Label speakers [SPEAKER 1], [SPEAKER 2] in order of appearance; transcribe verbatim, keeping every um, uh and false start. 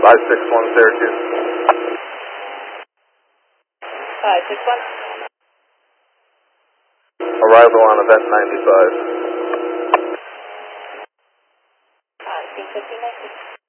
[SPEAKER 1] five six one Syracuse.
[SPEAKER 2] five six one.
[SPEAKER 1] Arrival on event ninety-five.
[SPEAKER 2] Uh, fifteen nineteen.